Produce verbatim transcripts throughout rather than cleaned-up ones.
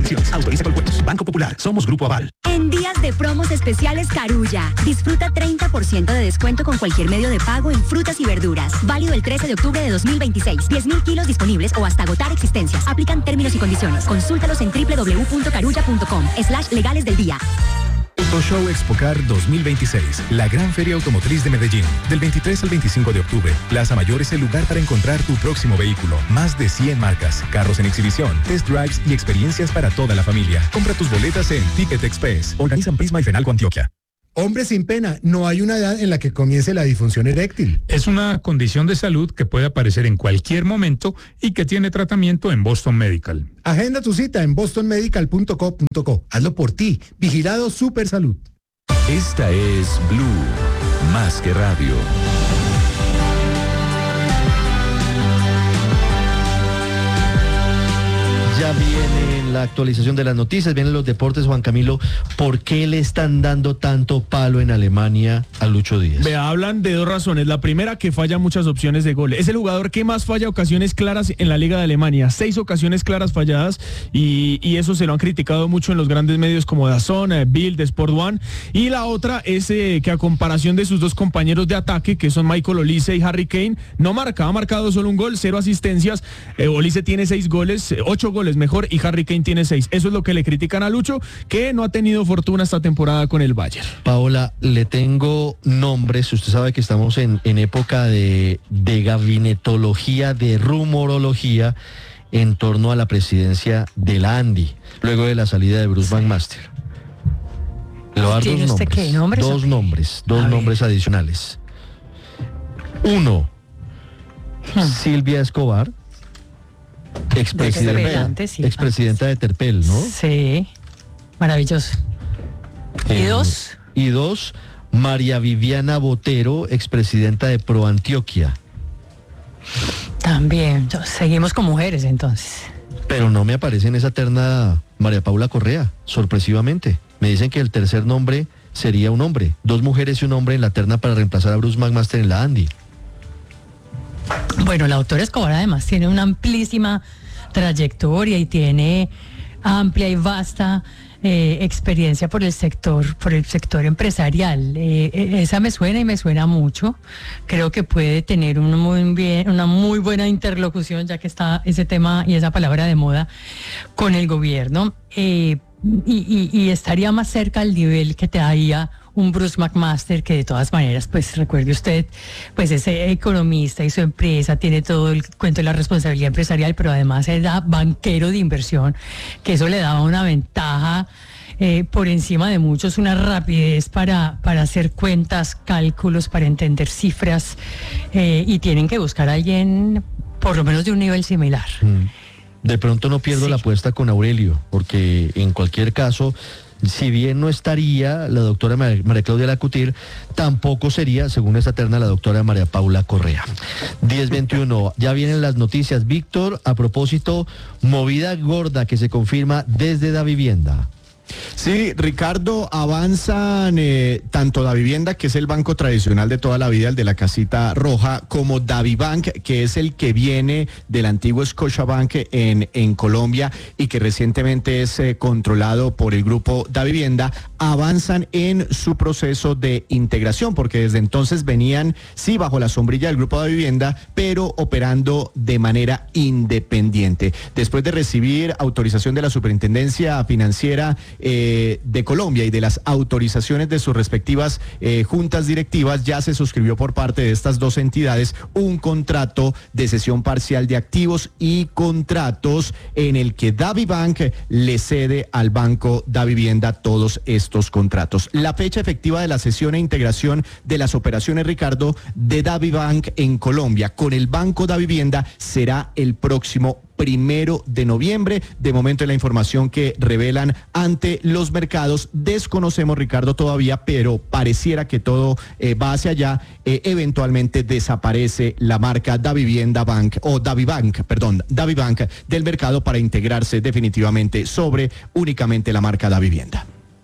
restricciones. Autoriza con juegos. Banco Popular. Somos Grupo Aval. En días de promos especiales Carulla. Disfruta treinta por ciento de descuento con cualquier medio de pago en frutas y verduras. Válido el trece de octubre de dos mil veintiséis. diez mil kilos disponibles o hasta agotar existencias. Aplican términos y condiciones. Consúltalos en doble u doble u doble u punto carulla punto com slash legales del día. Auto Show Expocar dos mil veintiséis, la gran feria automotriz de Medellín. Del veintitrés al veinticinco de octubre, Plaza Mayor es el lugar para encontrar tu próximo vehículo. Más de cien marcas, carros en exhibición, test drives y experiencias para toda la familia. Compra tus boletas en Ticket Express. Organizan Prisma y Fenalco Antioquia. Hombre sin pena, no hay una edad en la que comience la disfunción eréctil. Es una condición de salud que puede aparecer en cualquier momento y que tiene tratamiento en Boston Medical. Agenda tu cita en boston medical punto co punto co. Hazlo por ti. Vigilado Super Salud. Esta es Blue, más que radio. Ya viene la actualización de las noticias, vienen los deportes. Juan Camilo, ¿por qué le están dando tanto palo en Alemania a Lucho Díaz? Vea, hablan de dos razones. La primera, que falla muchas opciones de gol. Es el jugador que más falla ocasiones claras en la Liga de Alemania. Seis ocasiones claras falladas y, y eso se lo han criticado mucho en los grandes medios como D A Z N, Bild, Sport One. Y la otra es eh, que a comparación de sus dos compañeros de ataque, que son Michael Olise y Harry Kane, no marca, ha marcado solo un gol, cero asistencias. Eh, Olise tiene seis goles, eh, ocho goles mejor, y Harry Kane tiene seis. Eso es lo que le critican a Lucho, que no ha tenido fortuna esta temporada con el Bayern. Paola, le tengo nombres. Usted sabe que estamos en, en época de, de gabinetología, de rumorología en torno a la presidencia de la Andy, luego de la salida de Bruce McMaster. Le voy a dar ¿Tiene dos usted nombres, qué nombres? dos nombres, dos A nombres ver. adicionales. Uno, Hmm. Silvia Escobar, expresidenta, Expresidente, sí. expresidenta de Terpel, ¿no? Sí, maravilloso. ¿Y Eh, dos? Y dos, María Viviana Botero, expresidenta de Pro Antioquia. También, yo- seguimos con mujeres entonces. Pero no me aparece en esa terna María Paula Correa, sorpresivamente. Me dicen que el tercer nombre sería un hombre. Dos mujeres y un hombre en la terna para reemplazar a Bruce McMaster en la Andy. Bueno, la doctora Escobar además tiene una amplísima trayectoria y tiene amplia y vasta eh, experiencia por el sector, por el sector empresarial. Eh, eh, esa me suena y me suena mucho. Creo que puede tener un muy bien, una muy buena interlocución, ya que está ese tema y esa palabra de moda con el gobierno. Eh, y, y, y estaría más cerca al nivel que te daría un Bruce McMaster, que de todas maneras, pues recuerde usted, pues es economista y su empresa tiene todo el cuento de la responsabilidad empresarial, pero además era banquero de inversión, que eso le daba una ventaja eh, por encima de muchos, una rapidez para, para hacer cuentas, cálculos, para entender cifras, eh, y tienen que buscar a alguien por lo menos de un nivel similar. De pronto no pierdo Sí. la apuesta con Aurelio, porque en cualquier caso, si bien no estaría la doctora María María Claudia Lacutir, tampoco sería, según esta terna, la doctora María Paula Correa. diez veintiuno, ya vienen las noticias. Víctor, a propósito, movida gorda que se confirma desde Da Vivienda. Sí, Ricardo, avanzan eh, tanto Davivienda, que es el banco tradicional de toda la vida, el de la casita roja, como Davibank, que es el que viene del antiguo Scotiabank en, en Colombia y que recientemente es eh, controlado por el grupo Davivienda, avanzan en su proceso de integración, porque desde entonces venían, sí, bajo la sombrilla del grupo Davivienda, pero operando de manera independiente. Después de recibir autorización de la Superintendencia Financiera Eh, de Colombia y de las autorizaciones de sus respectivas eh, juntas directivas, ya se suscribió por parte de estas dos entidades un contrato de cesión parcial de activos y contratos en el que Davibank le cede al banco Davivienda todos estos contratos. La fecha efectiva de la cesión e integración de las operaciones, Ricardo, de Davibank en Colombia con el banco Davivienda será el próximo primero de noviembre. De momento, en la información que revelan ante los mercados, desconocemos, Ricardo, todavía, pero pareciera que todo eh, va hacia allá. Eh, eventualmente desaparece la marca Davivienda Bank o Davibank, perdón, Davibank del mercado para integrarse definitivamente sobre únicamente la marca Davivienda.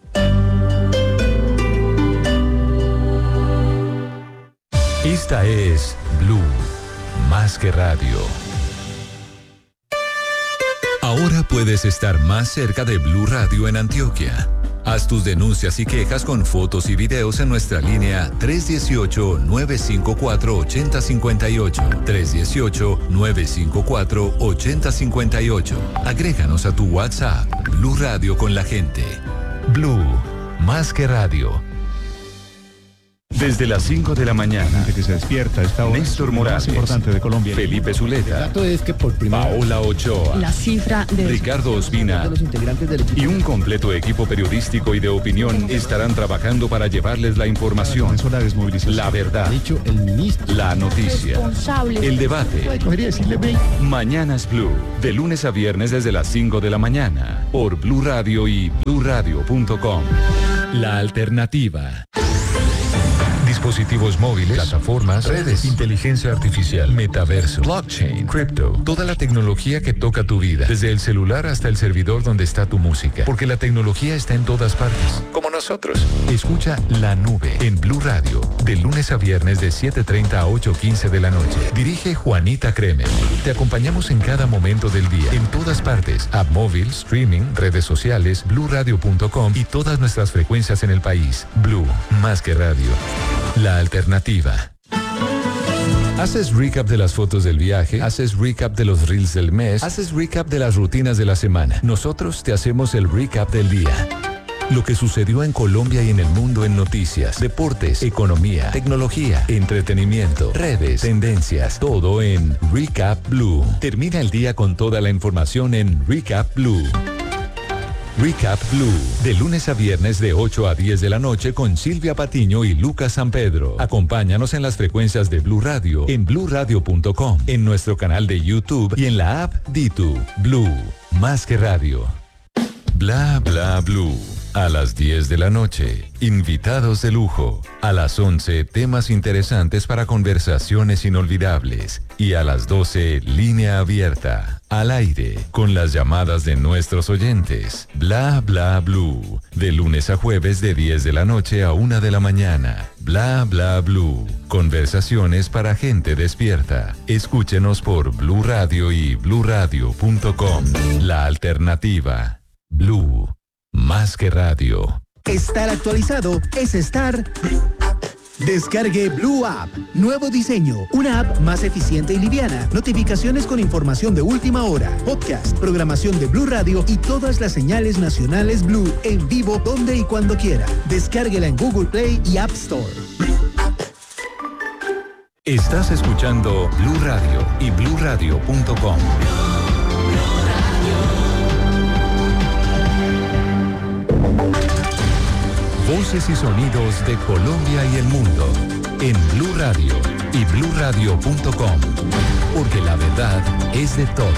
Esta es Blue, más que radio. Ahora Ahora puedes estar más cerca de Blue Radio en Antioquia. Haz tus denuncias y quejas con fotos y videos en nuestra línea tres uno ocho, nueve cinco cuatro, ocho cero cinco ocho, tres uno ocho, nueve cinco cuatro, ocho cero cinco ocho. Agréganos a tu WhatsApp, Blue Radio con la gente. Blue, más que radio. Desde las cinco de la mañana, que se despierta a esta hora. Néstor Morales, más importante de Colombia. Felipe Zuleta, El dato es que por primera Paola Ochoa, La cifra de Ricardo Ospina de los integrantes del equipo y un completo equipo periodístico y de opinión estarán trabajando para llevarles la información, Comenzó la desmovilización. la verdad, ha dicho el ministro. la noticia, el debate. Ay, cogería decirle, ve. Mañanas Blue, de lunes a viernes desde las cinco de la mañana, por Blue Radio y blue radio punto com. La alternativa. Dispositivos móviles, plataformas, redes, inteligencia artificial, metaverso, blockchain, cripto, toda la tecnología que toca tu vida, desde el celular hasta el servidor donde está tu música, porque la tecnología está en todas partes, como nosotros. Escucha La Nube en Blue Radio, de lunes a viernes de siete treinta a ocho quince de la noche. Dirige Juanita Kremer. Te acompañamos en cada momento del día, en todas partes, app móvil, streaming, redes sociales, blue radio punto com y todas nuestras frecuencias en el país. Blue, más que radio. La alternativa. Haces recap de las fotos del viaje, haces recap de los reels del mes, haces recap de las rutinas de la semana. Nosotros te hacemos el recap del día. Lo que sucedió en Colombia y en el mundo en noticias, deportes, economía, tecnología, entretenimiento, redes, tendencias, todo en Recap Blue. Termina el día con toda la información en Recap Blue. Recap Blue, de lunes a viernes de ocho a diez de la noche con Silvia Patiño y Lucas San Pedro. Acompáñanos en las frecuencias de Blue Radio, en blue radio punto com, en nuestro canal de YouTube y en la app Ditu. Blue, más que radio. Bla bla Blue. A las diez de la noche, invitados de lujo. A las once, temas interesantes para conversaciones inolvidables. Y a las doce, línea abierta. Al aire, con las llamadas de nuestros oyentes. Bla bla Blue. De lunes a jueves de diez de la noche a una de la mañana. Bla bla Blue. Conversaciones para gente despierta. Escúchenos por Blue Radio y blue radio punto com. La alternativa. Blue. Más que radio. Estar actualizado es estar... Descargue Blue App. Nuevo diseño. Una app más eficiente y liviana. Notificaciones con información de última hora. Podcast, programación de Blue Radio y todas las señales nacionales Blue en vivo donde y cuando quiera. Descárguela en Google Play y App Store. Estás escuchando Blue Radio y blue radio punto com. Voces y sonidos de Colombia y el mundo en Blue Radio y blue radio punto com, porque la verdad es de todos.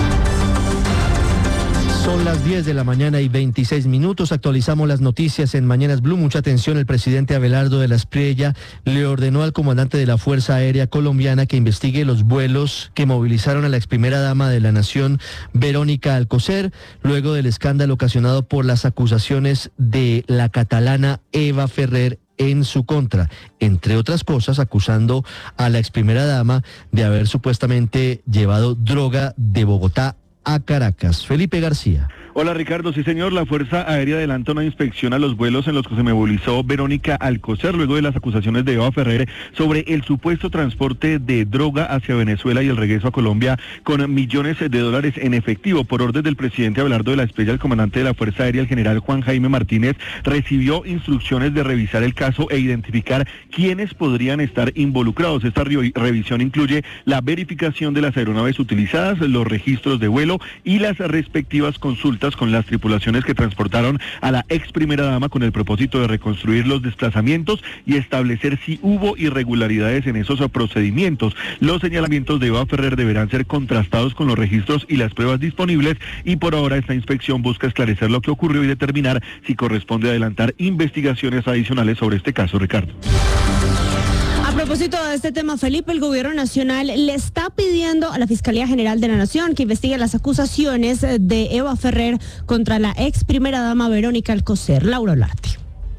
Son las diez de la mañana y veintiséis minutos. Actualizamos las noticias en Mañanas Blue. Mucha atención. El presidente Abelardo de la Espriella le ordenó al comandante de la Fuerza Aérea Colombiana que investigue los vuelos que movilizaron a la ex primera dama de la Nación, Verónica Alcocer, luego del escándalo ocasionado por las acusaciones de la catalana Eva Ferrer en su contra, entre otras cosas acusando a la ex primera dama de haber supuestamente llevado droga de Bogotá a Caracas. Felipe García. Hola Ricardo, sí señor, la Fuerza Aérea adelanta una inspección a los vuelos en los que se movilizó Verónica Alcocer luego de las acusaciones de Eva Ferrer sobre el supuesto transporte de droga hacia Venezuela y el regreso a Colombia con millones de dólares en efectivo. Por orden del presidente Abelardo de la Espriella, el comandante de la Fuerza Aérea, el general Juan Jaime Martínez, recibió instrucciones de revisar el caso e identificar quiénes podrían estar involucrados. Esta re- revisión incluye la verificación de las aeronaves utilizadas, los registros de vuelo y las respectivas consultas con las tripulaciones que transportaron a la ex primera dama con el propósito de reconstruir los desplazamientos y establecer si hubo irregularidades en esos procedimientos. Los señalamientos de Eva Ferrer deberán ser contrastados con los registros y las pruebas disponibles y por ahora esta inspección busca esclarecer lo que ocurrió y determinar si corresponde adelantar investigaciones adicionales sobre este caso, Ricardo. A propósito de este tema, Felipe, el gobierno nacional le está pidiendo a la Fiscalía General de la Nación que investigue las acusaciones de Eva Ferrer contra la ex primera dama Verónica Alcocer. Laura Olarte.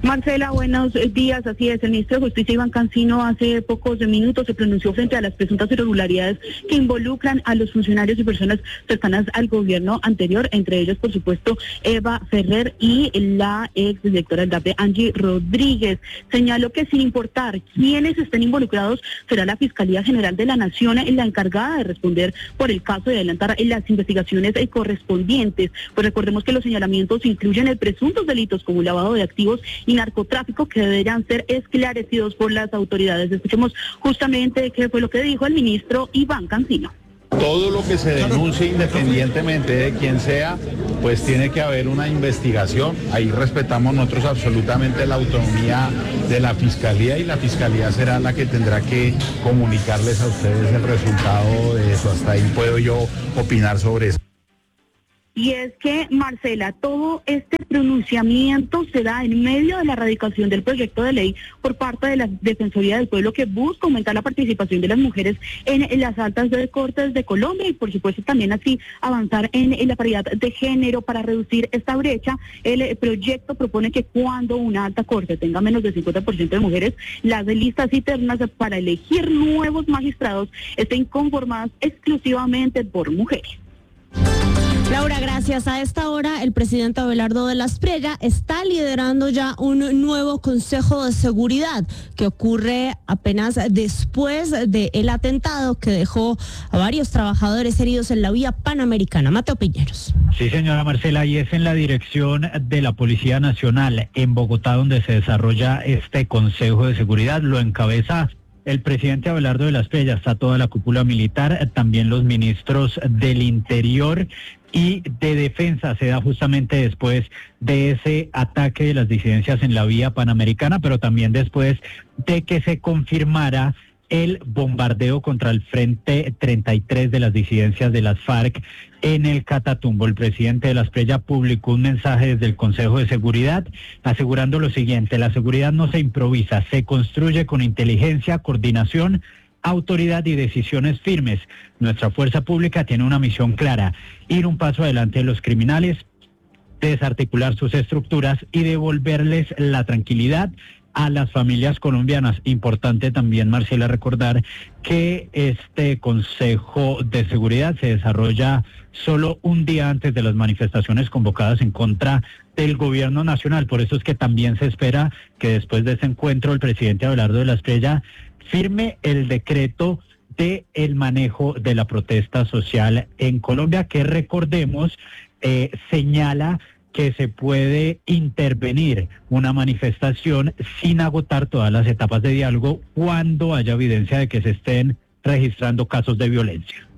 Marcela, buenos días. Así es, el ministro de Justicia Iván Cancino hace pocos minutos se pronunció frente a las presuntas irregularidades que involucran a los funcionarios y personas cercanas al gobierno anterior, entre ellos, por supuesto, Eva Ferrer y la ex directora del D A P E, Angie Rodríguez. Señaló que sin importar quiénes estén involucrados, será la Fiscalía General de la Nación la encargada de responder por el caso y adelantar las investigaciones correspondientes. Pues recordemos que los señalamientos incluyen el presuntos delitos como lavado de activos y narcotráfico que deberán ser esclarecidos por las autoridades. Escuchemos justamente qué fue lo que dijo el ministro Iván Cancino. Todo lo que se denuncie, independientemente de quién sea, pues tiene que haber una investigación. Ahí respetamos nosotros absolutamente la autonomía de la Fiscalía y la Fiscalía será la que tendrá que comunicarles a ustedes el resultado de eso. Hasta ahí puedo yo opinar sobre eso. Y es que, Marcela, todo este pronunciamiento se da en medio de la erradicación del proyecto de ley por parte de la Defensoría del Pueblo que busca aumentar la participación de las mujeres en, en las altas de cortes de Colombia y, por supuesto, también así avanzar en, en la paridad de género para reducir esta brecha. El, el proyecto propone que cuando una alta corte tenga menos del cincuenta por ciento de mujeres, las listas internas para elegir nuevos magistrados estén conformadas exclusivamente por mujeres. Laura, gracias. A esta hora, el presidente Abelardo de la Espriella está liderando ya un nuevo Consejo de Seguridad que ocurre apenas después del atentado que dejó a varios trabajadores heridos en la vía Panamericana. Mateo Piñeros. Sí, señora Marcela, y es en la dirección de la Policía Nacional en Bogotá donde se desarrolla este Consejo de Seguridad. Lo encabeza el presidente Abelardo de la Espriella, está toda la cúpula militar, también los ministros del Interior y de Defensa. Se da justamente después de ese ataque de las disidencias en la vía Panamericana, pero también después de que se confirmara el bombardeo contra el Frente treinta y tres de las disidencias de las FARC en el Catatumbo. El presidente de la Espriella publicó un mensaje desde el Consejo de Seguridad asegurando lo siguiente: la seguridad no se improvisa, se construye con inteligencia, coordinación, autoridad y decisiones firmes. Nuestra fuerza pública tiene una misión clara: ir un paso adelante de los criminales, desarticular sus estructuras y devolverles la tranquilidad a las familias colombianas. Importante también, Marcela, recordar que este Consejo de Seguridad se desarrolla solo un día antes de las manifestaciones convocadas en contra del gobierno nacional. Por eso es que también se espera que después de ese encuentro el presidente Abelardo de la Espriella firme el decreto de el manejo de la protesta social en Colombia, que recordemos eh, señala que se puede intervenir una manifestación sin agotar todas las etapas de diálogo cuando haya evidencia de que se estén registrando casos de violencia.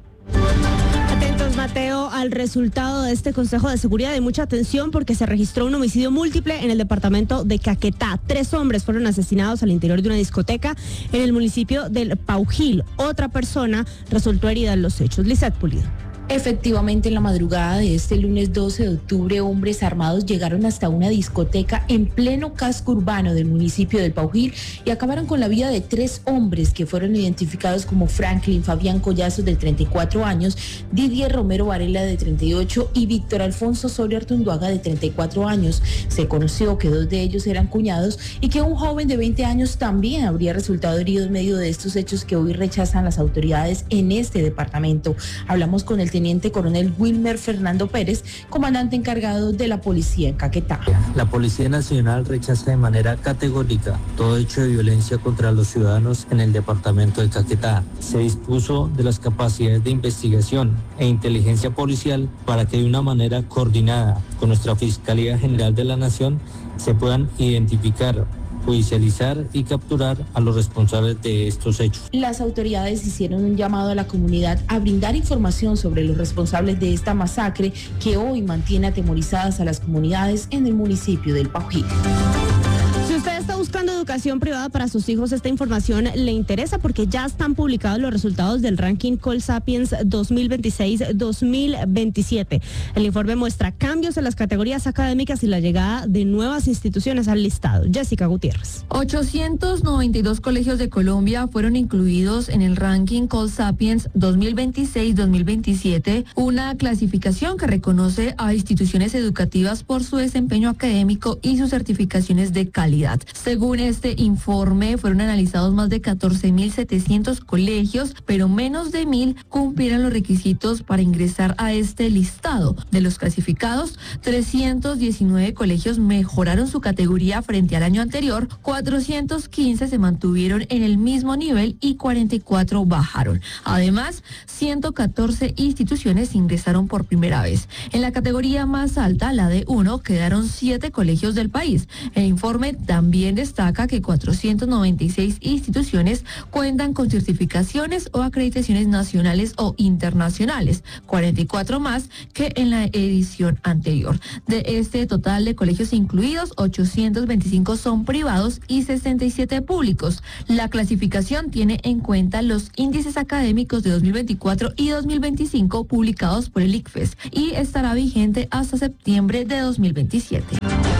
Atentos, Mateo, al resultado de este Consejo de Seguridad. Hay mucha atención porque se registró un homicidio múltiple en el departamento de Caquetá. Tres hombres fueron asesinados al interior de una discoteca en el municipio del Paujil. Otra persona resultó herida en los hechos. Lizeth Pulido. Efectivamente, en la madrugada de este lunes doce de octubre, hombres armados llegaron hasta una discoteca en pleno casco urbano del municipio del Paujil y acabaron con la vida de tres hombres que fueron identificados como Franklin Fabián Collazos, de treinta y cuatro años, Didier Romero Varela, de treinta y ocho, y Víctor Alfonso Soria Artunduaga, de treinta y cuatro años. Se conoció que dos de ellos eran cuñados y que un joven de veinte años también habría resultado herido en medio de estos hechos que hoy rechazan las autoridades en este departamento. Hablamos con el Teniente Coronel Wilmer Fernando Pérez, comandante encargado de la policía en Caquetá. La Policía Nacional rechaza de manera categórica todo hecho de violencia contra los ciudadanos en el departamento de Caquetá. Se dispuso de las capacidades de investigación e inteligencia policial para que de una manera coordinada con nuestra Fiscalía General de la Nación se puedan identificar, judicializar y capturar a los responsables de estos hechos. Las autoridades hicieron un llamado a la comunidad a brindar información sobre los responsables de esta masacre que hoy mantiene atemorizadas a las comunidades en el municipio del Paujil. Si usted usted está buscando educación privada para sus hijos, esta información le interesa porque ya están publicados los resultados del ranking Colsapiens dos mil veintiséis dos mil veintisiete. El informe muestra cambios en las categorías académicas y la llegada de nuevas instituciones al listado. Jessica Gutiérrez. ochocientos noventa y dos colegios de Colombia fueron incluidos en el ranking Colsapiens dos mil veintiséis dos mil veintisiete, una clasificación que reconoce a instituciones educativas por su desempeño académico y sus certificaciones de calidad. Según este informe, fueron analizados más de catorce mil setecientos colegios, pero menos de mil cumplieron los requisitos para ingresar a este listado. De los clasificados, trescientos diecinueve colegios mejoraron su categoría frente al año anterior, cuatrocientos quince se mantuvieron en el mismo nivel y cuarenta y cuatro bajaron. Además, ciento catorce instituciones ingresaron por primera vez. En la categoría más alta, la D uno, quedaron siete colegios del país. El informe también destaca que cuatrocientos noventa y seis instituciones cuentan con certificaciones o acreditaciones nacionales o internacionales, cuarenta y cuatro más que en la edición anterior. De este total de colegios incluidos, ochocientos veinticinco son privados y sesenta y siete públicos. La clasificación tiene en cuenta los índices académicos de dos mil veinticuatro y dos mil veinticinco publicados por el ICFES y estará vigente hasta septiembre de dos mil veintisiete.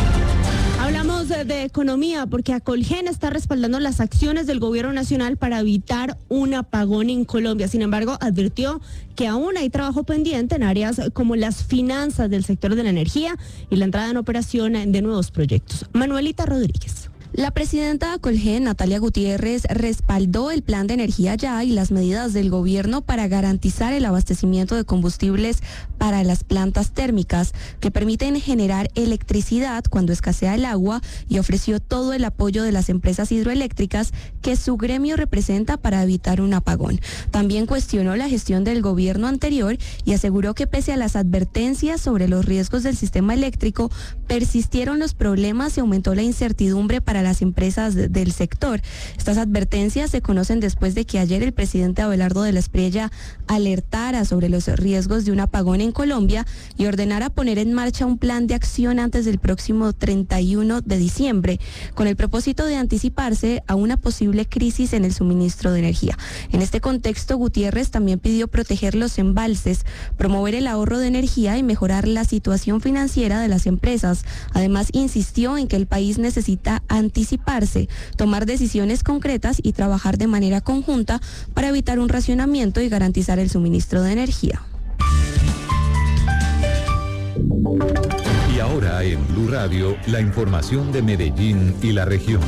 Hablamos de, de economía porque Acolgen está respaldando las acciones del gobierno nacional para evitar un apagón en Colombia. Sin embargo, advirtió que aún hay trabajo pendiente en áreas como las finanzas del sector de la energía y la entrada en operación de nuevos proyectos. Manuelita Rodríguez. La presidenta de Acolgen, Natalia Gutiérrez, respaldó el plan de energía ya y las medidas del gobierno para garantizar el abastecimiento de combustibles para las plantas térmicas que permiten generar electricidad cuando escasea el agua y ofreció todo el apoyo de las empresas hidroeléctricas que su gremio representa para evitar un apagón. También cuestionó la gestión del gobierno anterior y aseguró que pese a las advertencias sobre los riesgos del sistema eléctrico, persistieron los problemas y aumentó la incertidumbre para las empresas de, del sector. Estas advertencias se conocen después de que ayer el presidente Abelardo de la Espriella alertara sobre los riesgos de un apagón en Colombia y ordenara poner en marcha un plan de acción antes del próximo treinta y uno de diciembre, con el propósito de anticiparse a una posible crisis en el suministro de energía. En este contexto, Gutiérrez también pidió proteger los embalses, promover el ahorro de energía y mejorar la situación financiera de las empresas. Además, insistió en que el país necesita anticiparse, tomar decisiones concretas y trabajar de manera conjunta para evitar un racionamiento y garantizar el suministro de energía. Y ahora en Blue Radio, la información de Medellín y la región.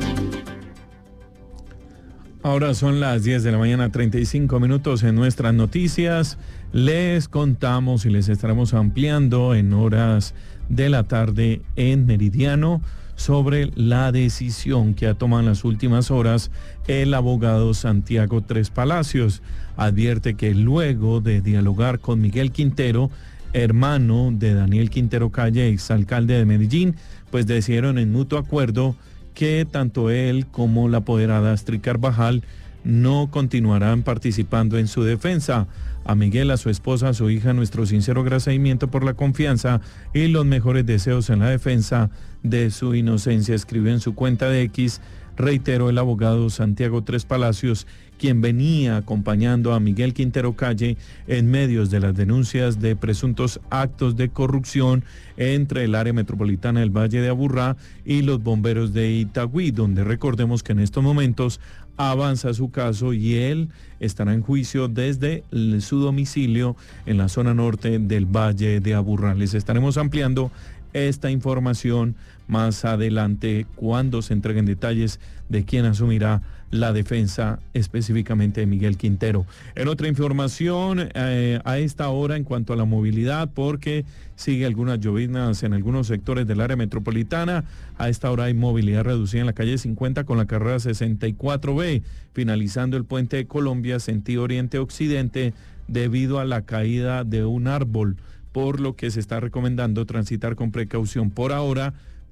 Ahora son las diez de la mañana, treinta y cinco minutos en nuestras noticias. Les contamos y les estaremos ampliando en horas de la tarde en Meridiano sobre la decisión que ha tomado en las últimas horas el abogado Santiago Tres Palacios. Advierte que luego de dialogar con Miguel Quintero, hermano de Daniel Quintero Calle, exalcalde de Medellín, pues decidieron en mutuo acuerdo que tanto él como la apoderada Astrid Carvajal no continuarán participando en su defensa. A Miguel, a su esposa, a su hija, nuestro sincero agradecimiento por la confianza y los mejores deseos en la defensa de su inocencia, escribió en su cuenta de X. Reiteró el abogado Santiago Tres Palacios, quien venía acompañando a Miguel Quintero Calle en medios de las denuncias de presuntos actos de corrupción entre el área metropolitana del Valle de Aburrá y los bomberos de Itagüí, donde recordemos que en estos momentos avanza su caso y él estará en juicio desde su domicilio en la zona norte del Valle de Aburrá. Les estaremos ampliando esta información más adelante cuando se entreguen detalles de quién asumirá la defensa específicamente de Miguel Quintero. En otra información, eh, a esta hora en cuanto a la movilidad, porque sigue algunas lloviznas en algunos sectores del área metropolitana, a esta hora hay movilidad reducida en la calle cincuenta con la carrera sesenta y cuatro B, finalizando el puente de Colombia, sentido oriente-occidente, debido a la caída de un árbol, por lo que se está recomendando transitar con precaución. Por ahora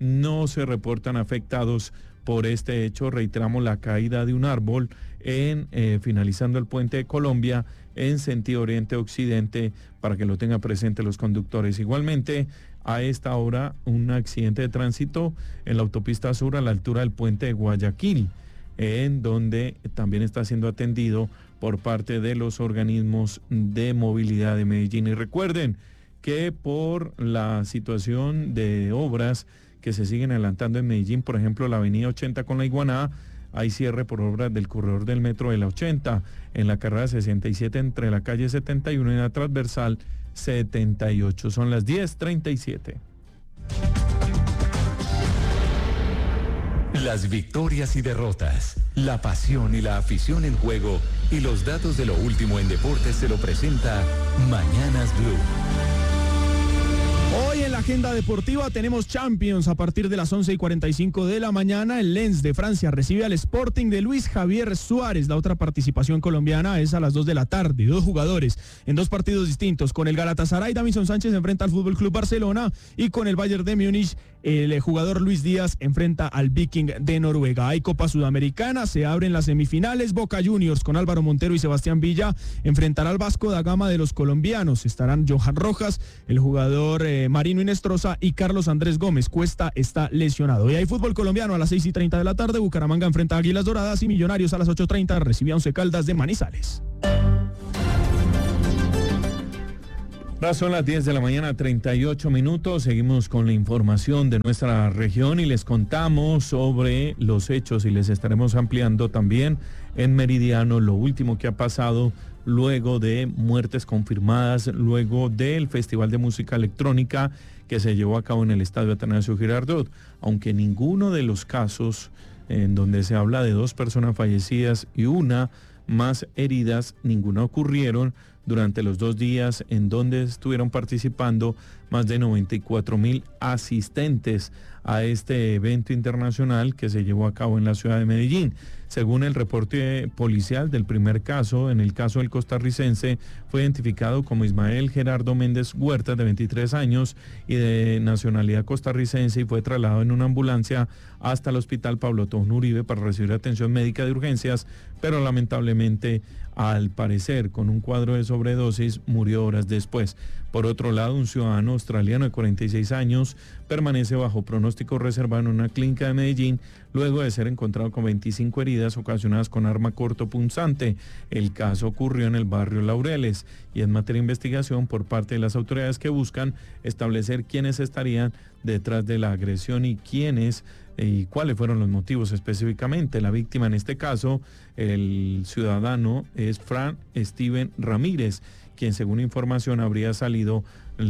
no se reportan afectados por este hecho. Reiteramos la caída de un árbol en eh, finalizando el puente de Colombia en sentido oriente-occidente, para que lo tengan presente los conductores. Igualmente, a esta hora, un accidente de tránsito en la autopista sur a la altura del puente de Guayaquil, en donde también está siendo atendido por parte de los organismos de movilidad de Medellín. Y recuerden que por la situación de obras que se siguen adelantando en Medellín, por ejemplo, la avenida ochenta con la Iguaná, hay cierre por obras del corredor del metro de la ochenta, en la carrera sesenta y siete entre la calle setenta y uno y la transversal setenta y ocho. Son las diez treinta y siete. Las victorias y derrotas, la pasión y la afición en juego y los datos de lo último en deportes se lo presenta Mañanas Blue. Hoy en la agenda deportiva tenemos Champions a partir de las once y cuarenta y cinco de la mañana. El Lens de Francia recibe al Sporting de Luis Javier Suárez. La otra participación colombiana es a las dos de la tarde. Dos jugadores en dos partidos distintos. Con el Galatasaray, Davinson Sánchez enfrenta al Fútbol Club Barcelona, y con el Bayern de Múnich, el jugador Luis Díaz enfrenta al Viking de Noruega. Hay Copa Sudamericana, se abren las semifinales. Boca Juniors con Álvaro Montero y Sebastián Villa enfrentará al Vasco da Gama de los colombianos. Estarán Johan Rojas, el jugador eh, Marino Inestrosa y Carlos Andrés Gómez. Cuesta está lesionado. Y hay fútbol colombiano a las seis y treinta de la tarde. Bucaramanga enfrenta a Águilas Doradas, y Millonarios a las ocho y treinta recibe a Once Caldas de Manizales. Ahora son las diez de la mañana, treinta y ocho minutos. Seguimos con la información de nuestra región y les contamos sobre los hechos, y les estaremos ampliando también en Meridiano lo último que ha pasado luego de muertes confirmadas, luego del Festival de Música Electrónica que se llevó a cabo en el Estadio Atanasio Girardot. Aunque ninguno de los casos en donde se habla de dos personas fallecidas y una más heridas, ninguna ocurrieron durante los dos días en donde estuvieron participando más de noventa y cuatro mil asistentes a este evento internacional que se llevó a cabo en la ciudad de Medellín. Según el reporte policial del primer caso, en el caso del costarricense, fue identificado como Ismael Gerardo Méndez Huerta, de veintitrés años y de nacionalidad costarricense, y fue trasladado en una ambulancia hasta el Hospital Pablo Tobón Uribe para recibir atención médica de urgencias, pero lamentablemente, al parecer, con un cuadro de sobredosis, murió horas después. Por otro lado, un ciudadano australiano de cuarenta y seis años permanece bajo pronóstico reservado en una clínica de Medellín luego de ser encontrado con veinticinco heridas ocasionadas con arma cortopunzante. El caso ocurrió en el barrio Laureles y es materia de investigación por parte de las autoridades que buscan establecer quiénes estarían detrás de la agresión y quiénes y cuáles fueron los motivos específicamente. La víctima en este caso, el ciudadano, es Fran Steven Ramírez, quien según información habría salido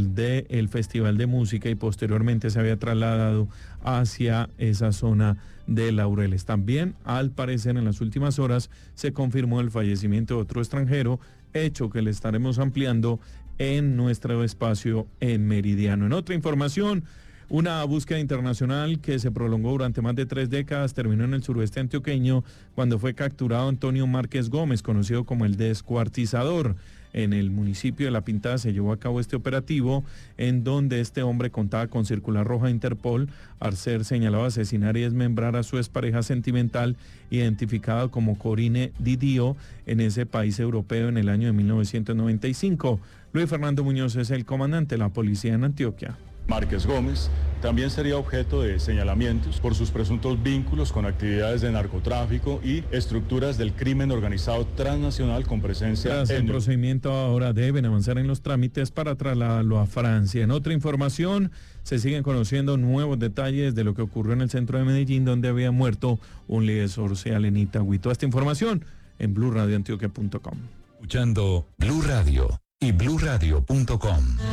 del Festival de Música y posteriormente se había trasladado hacia esa zona de Laureles. También, al parecer, en las últimas horas se confirmó el fallecimiento de otro extranjero, hecho que le estaremos ampliando en nuestro espacio en Meridiano. En otra información, una búsqueda internacional que se prolongó durante más de tres décadas terminó en el suroeste antioqueño cuando fue capturado Antonio Márquez Gómez, conocido como el Descuartizador. En el municipio de La Pintada se llevó a cabo este operativo en donde este hombre contaba con circular roja de Interpol al ser señalado de asesinar y desmembrar a su expareja sentimental identificada como Corine Didio en ese país europeo en el año de mil novecientos noventa y cinco. Luis Fernando Muñoz es el comandante de la policía en Antioquia. Márquez Gómez también sería objeto de señalamientos por sus presuntos vínculos con actividades de narcotráfico y estructuras del crimen organizado transnacional con presencia Tras en... el procedimiento ahora deben avanzar en los trámites para trasladarlo a Francia. En otra información, se siguen conociendo nuevos detalles de lo que ocurrió en el centro de Medellín, donde había muerto un líder social en Itagüí. Toda esta información en blue radio antioquia punto com. Escuchando Blue Radio y blue radio punto com.